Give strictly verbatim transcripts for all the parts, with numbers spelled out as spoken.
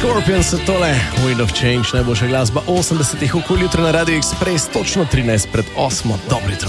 Scorpions, tole Wind of Change, najboljša glasba osemdesetih okoli jutra na Radio Express, točno trinajst pred osmo. Dobro jutro.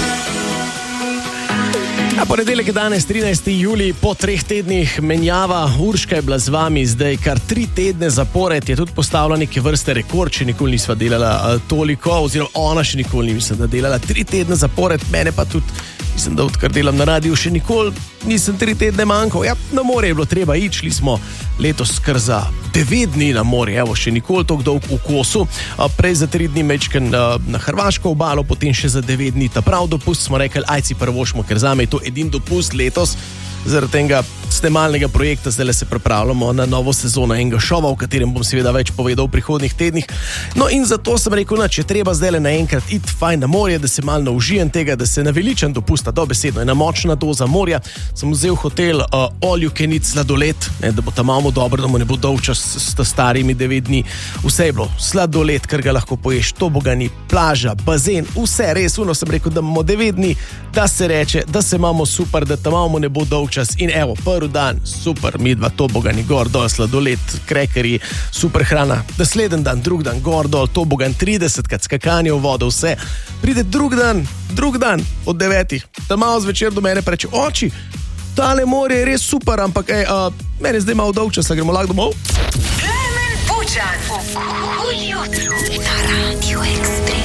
Na ponedeljek je danes trinajsti julij, po treh tednih menjava. Urška je bila z vami zdaj kar tri tedne zapored, je tudi postavila neke vrste rekord, še nikoli nisva delala toliko, oziroma ona še nikoli nisem da delala tri tedne zapored, mene pa tudi, mislim, da odkar delam na radiju, še nikoli nisem tri tedne manjkal. Ja, na morje je bilo treba iti, šli smo letos kar za devet dni na morje, evo, še nikoli toliko dolg v kosu, prej za tri dni mečken na hrvaško obalo, potem še za devet dni ta prav dopust, smo rekli, aj si prvošmo, ker zame je to edin dopust letos, zaradi tega snemalnega projekta, zdaj se pripravljamo na novo sezono enega šova, o katerem bom seveda več povedal v prihodnih tednih. No in zato sem rekel, da če treba zdaj naenkrat iti fajn na morje, da se malo naužijem tega, da se naveličam dopusta, dobesedno ena močna doza morja, sem vzel hotel uh, all you can eat sladoled, ne, da bo tam malo dobro, da mu ne bo dolgčas s, s starimi devet dni. Vse je bilo sladoled, ker ga lahko poješ, tobogani, plaža, bazen, vse res, uno sem rekel, da imamo devet dni, da se reče, da se imamo super, da tam malo ne bo dolgčas in evo, prvi dan, super, midva, tobogani, gor, dol, sladoled, krekerji, super hrana, nasleden dan, drug dan, gor, dol, tobogan, tridesetkrat, skakanje v vodo, vse. Pride drug dan, drug dan, od devetih, da malo zvečer do mene preče, oči, tale morje je res super, ampak ej, uh, meni zdaj malo dolgčas, gremo lahko domov. Klemen Bučan, v jutru na Radio Express.